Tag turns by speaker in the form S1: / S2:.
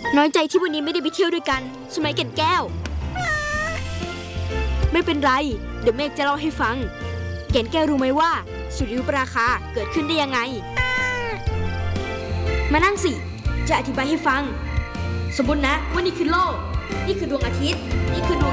S1: น้อยใจที่วันนี้ไม่ได้ไปเที่ยวด้วยกันใช่ไหมแก่นแก้วไม่เป็นไรเดี๋ยวเมฆจะเล่าให้ฟังแก่นแก้วรู้ไหมว่าสุริยุปราคาเกิดขึ้นได้ยังไงมานั่งสิจะอธิบายให้ฟังสมมตินะว่านี่คือโลกนี่คือดวงอาทิตย์นี่คือดวง